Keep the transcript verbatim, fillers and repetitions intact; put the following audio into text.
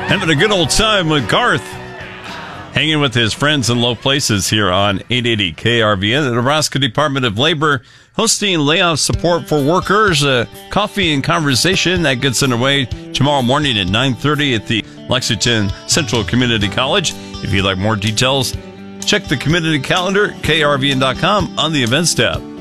Having a good old time with Garth. Hanging with his friends in low places here on eight eighty K R V N. The Nebraska Department of Labor hosting layoff support for workers. Uh, coffee and conversation that gets underway tomorrow morning at nine thirty at the Lexington Central Community College. If you'd like more details, check the community calendar, K R V N dot com, on the events tab.